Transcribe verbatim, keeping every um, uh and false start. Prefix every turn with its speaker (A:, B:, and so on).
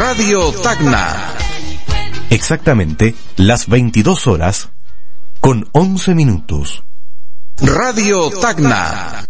A: Radio Tacna.
B: Exactamente las veintidós horas con once minutos.
A: Radio Tacna.